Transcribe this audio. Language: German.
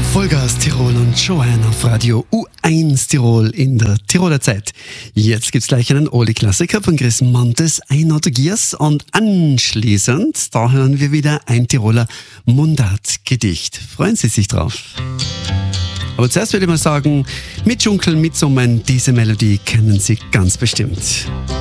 Vollgas Tirol und Joanne auf Radio U1 Tirol in der Tiroler Zeit. Jetzt gibt's gleich einen Oli-Klassiker von Chris Montes, Einot Giers, und anschließend, da hören wir wieder ein Tiroler Mundartgedicht. Freuen Sie sich drauf? Aber zuerst würde ich mal sagen, mit Dschungeln, mit Summen, diese Melodie kennen Sie ganz bestimmt.